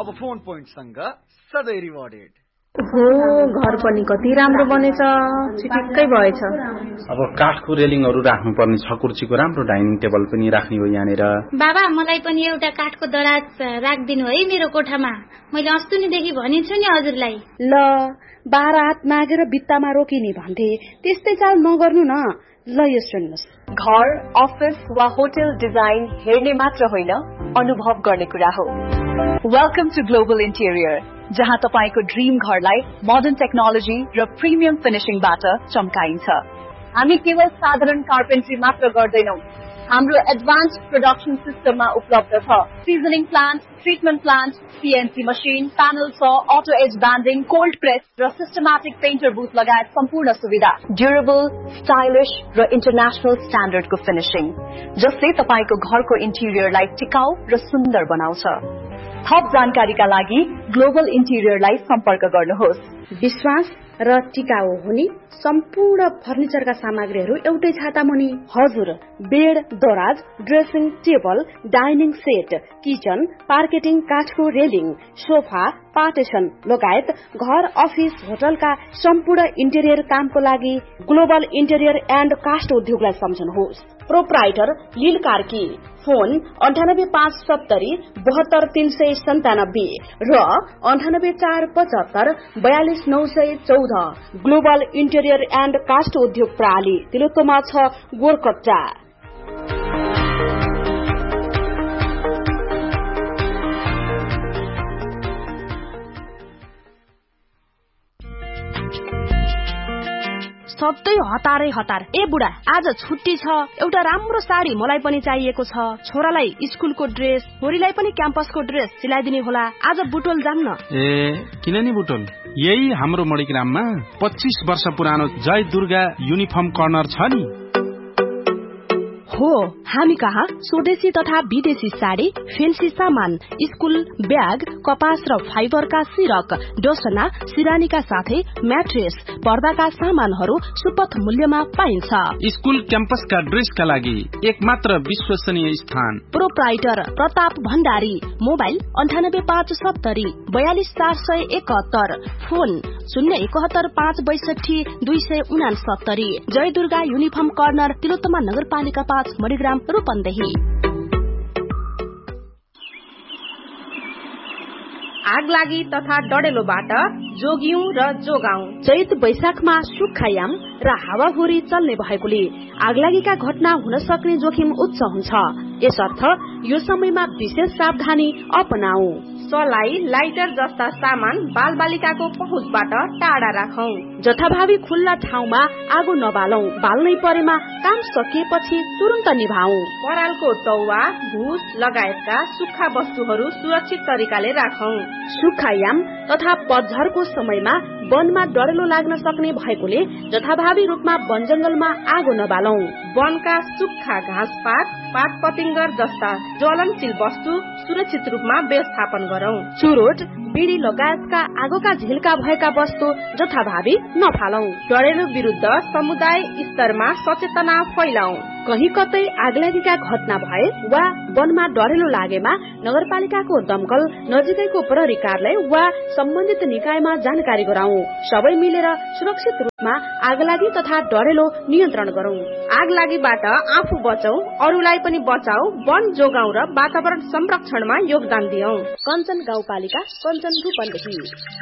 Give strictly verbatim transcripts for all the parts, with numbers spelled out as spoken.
अब फोन पोइन्टसँग सधैँ रिवार्डेड। हो, घर पनि कति राम्रो बनेछ, छिटिक्कै भएछ। अब काठको रेलिङहरू राख्नुपर्ने छ, कुर्सीको राम्रो डाइनिङ टेबल पनि राख्ने हो यहाँनिर। बाबा मलाई पनि एउटा काठको दराज राखिदिनु है मेरो कोठामा। मैले अस्तिदेखि भनिछु नि हजुरलाई। ल, बाह्र हात मागेर बित्तामा रोकिने भन्थे, त्यस्तै चाल नगर्नु न। ल यो सुन्नुहोस्, घर, अफिस वा होटल डिजाइन हेर्ने मात्र होइन, अनुभव गर्ने कुरा हो। वेलकम टु ग्लोबल इन्टेरियर, जहाँ तपाईको ड्रीम घरलाई मोडर्न टेक्नोलोजी र प्रिमियम फिनिशिङबाट चम्काइन्छ। हामी केवल साधारण कार्पेन्ट्री मात्र गर्दैनौं, हाम्रो एडभान्स प्रोडक्सन सिस्टममा उपलब्ध छ। Seasoning plant, treatment plant, CNC machine, panel स, auto as banding, cold press र सिस्टमेटिक पेन्टर बुथ लगायत सम्पूर्ण सुविधा। ड्युरेबल, स्टाइलिश र इन्टरनेशनल स्ट्यान्डर्डको फिनिशिङ, जसले तपाईको घरको इन्टेरियरलाई टिकाउ र सुन्दर बनाउँछ। थप जानकारीका लागि ग्लोबल इन्टेरियरलाई सम्पर्क गर्नुहोस्। विश्वास र टिकाउ हुने सम्पूर्ण फर्निचरका सामग्रीहरू एउटै छाता मुनि। हजुर, बेड, दराज, dressing table, dining set, kitchen, पार्केटिङ, काठको रेलिङ, सोफा, पार्टिसन लगायत घर, अफिस, होटलका सम्पूर्ण इन्टेरियर कामको लागि ग्लोबल इन्टेरियर एन्ड कास्ट उद्योगलाई सम्झनुहोस्। प्रोप्राइटर लील कार्की, फोन अन्ठानब्बे पाँच सत्तरी बहत्तर तीन सय सन्तानब्बे र अन्ठानब्बे चार पचहत्तर बयालिस नौ सय चौध। ग्लोबल इन्टेरियर एन्ड कास्ट उद्योग प्रणाली, तिलोत्तमा छ, गोरकट्टा। सधैँ हतारै हतार। ए बुढा, आज छुट्टी छ, एउटा राम्रो साडी मलाई पनि चाहिएको छ। छोरालाई स्कुलको ड्रेस, छोरीलाई पनि क्याम्पसको ड्रेस सिलाइदिने होला। आज बुटोल जाम न। ए किन नि बुटोल, यही हाम्रो मणिग्राममा पच्चीस वर्ष पुरानो जय दुर्गा युनिफर्म कर्नर छ नि। हो, हामी कहाँ स्वदेशी तथा विदेशी साडी, फेन्सी सामान, स्कुल ब्याग, कपास र फाइबरका सिरक, डोसना, सिरानीका साथै म्याट्रेस, पर्दाका सामानहरू सुपथ मूल्यमा पाइन्छ। स्कुल क्याम्पसका ड्रेसका लागि एक मात्र विश्वसनीय स्थान। प्रोप्राइटर प्रताप भण्डारी, मोबाइल अन्ठानब्बे पाँच सत्तरी बयालिस चार सय एकहत्तर, फोन शून्य एकहत्तर पाँच बैसठी दुई सय उनासत्तरी। जय दुर्गा युनिफर्म कर्नर, तिलोत्तमा नगरपालिका पाँच, मणिग्राम, रूपन्देही। आग लागि तथा डडेलोबाट जोगियौं र जोगाउँ। चैत वैशाखमा सुक्खायाम र हावाहुरी चल्ने भएकोले आगलागीका घटना हुन सक्ने जोखिम उच्च हुन्छ। यसर्थ यो समयमा विशेष सावधानी अपनाऊ। सलाई, लाइटर जस्ता सामान बालबालिकाको पहुँचबाट टाढा राखौं। जथाभावी खुल्ला ठाउँमा आगो नबालौं। बाल्नै परेमा काम सकिएपछि तुरन्त निभाऊ। परालको तौवा, भुस लगायतका सुक्खा वस्तुहरू सुरक्षित तरिकाले राखौं। सुक्खायाम तथा पतझरको समयमा वनमा डढेलो लाग्न सक्ने भएकोले जथाभावी रूपमा वन जंगलमा आगो नबालौं। वनका सुक्खा घाँसपात, पात पतिंगर जस्ता ज्वलनशील वस्तु सुरक्षित रूपमा व्यवस्थापन गरौं। चुरोट, बिडी लगायतका आगोका झिल्का भएका वस्तु जथाभावी नफालौं। डढेलो विरुद्ध समुदाय स्तरमा सचेतना फैलाऊ। कहीं कतै आगलागीका घटना भए वा वनमा डढेलो लागेमा नगरपालिकाको दमकल, नजिकैको प्रहरी कार्यालय वा सम्बन्धित निकायमा जानकारी गराऊ। सबै मिलेर सुरक्षित रूपमा आगलागी तथा डढेलो नियन्त्रण गरौं। आगलागीबाट आफू बचौं, अरूलाई पनि बचाऊ, वन जोगाऊ र वातावरण संरक्षणमा योगदान दियौं। कञ्चन गाउँपालिका, कञ्चन, रूपन्देही।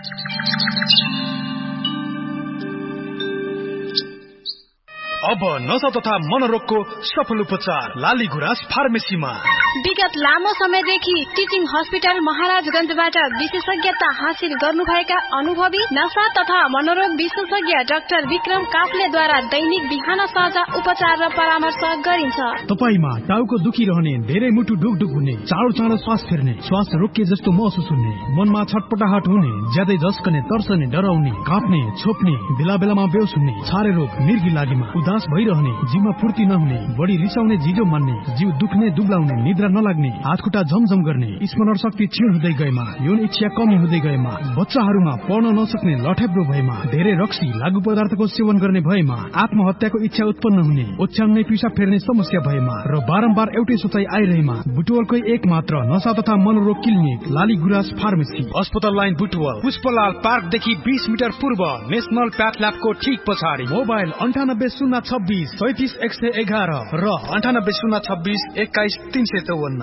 अब नशा तथा मनोरोगको सफल उपचार लाली गुराँस फार्मेसीमा। विगत लामो समयदेखि टिचिङ हस्पिटल महाराजगंजबाट विशेषज्ञता हासिल गर्नुभएका अनुभवी नशा तथा मनोरोग विशेषज्ञ डाक्टर विक्रम काफ्लेद्वारा दैनिक बिहान साँझ उपचार र परामर्श गरिन्छ। तपाईमा टाउको दुखिरहने, धेरै मुटु ढुकढुक हुने, चाँडो चाँडो श्वास फेर्ने, श्वास रोकिए जस्तो महसुस हुने, मनमा छटपटाहट हुने, ज्यादै झस्कने, तर्सने, डराउने, काँप्ने, छोप्ने, बेला बेलामा बेहोस हुने, छारे रोग, मिर्गी लागेमा उदास भइरहने, जिउमा फुर्ती नहुने, बढी रिसाउने, झिजो मान्ने, जिउ दुख्ने, दुब्लाउने, निद्रा नलाग्ने, हातखुट्टा जमजम गर्ने, स्मरण शक्ति क्षीण हुँदै गएमा, यौन इच्छा कमी हुँदै गएमा, बच्चाहरूमा पढ्न नसक्ने लठेब्रो भएमा, धेरै रक्सी लागु पदार्थको सेवन गर्ने भएमा, आत्महत्याको इच्छा उत्पन्न हुने, ओछ्याउनै पिसाब फेर्ने समस्या भएमा र बारम्बार एउटै सोचाइ आइरहेमा बुटवलकै एक मात्र नशा तथा मनोरोग क्लिनिक लाली गुराँस फार्मेसी, अस्पताल लाइन बुटवल, पुष्पलाल पार्कदेखि बीस मिटर पूर्व, नेशनल प्याथ ल्याबको ठीक पछाडि। मोबाइल अन्ठानब्बे शून्य छब्बिस सैतिस एक सय एघार र अन्ठानब्बे शून्य छब्बिस एक्काइस तीन सय चौवन्न।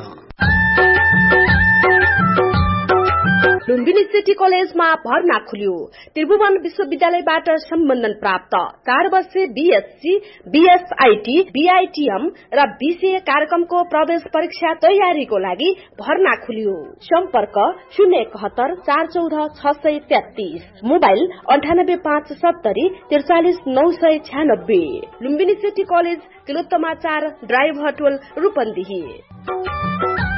लुम्बिनी सिटी कलेजमा भर्ना खुल्यो। त्रिभुवन विश्वविद्यालयबाट सम्बन्धन प्राप्त चार वर्षे बीएससी, बीएसआईटी, बीआईटीएम र बीसीए कार्यक्रमको प्रवेश परीक्षा तयारीको लागि भर्ना खुल्यो। सम्पर्क शून्य एकहत्तर चार चौध छ सय तेत्तीस, मोबाइल अन्ठानब्बे पाँच सत्तरी त्रिचालिस नौ सय छ्यानब्बे। लुम्बिनी सिटी कलेज तिलोत्तमा चार ड्राइभ हटोल रूपन्देही।